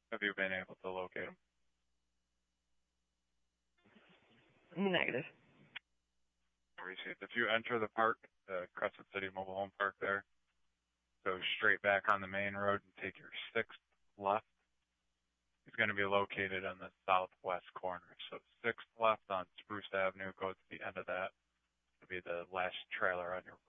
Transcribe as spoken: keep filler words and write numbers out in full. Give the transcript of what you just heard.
Have you been able to locate him? Negative. Appreciate it. If you enter the park, the Crescent City Mobile Home Park there, go straight back on the main road and take your sixth left. He's going to be located on the southwest corner. So sixth left on Spruce Avenue, go to the end of that. It'll be the last trailer on your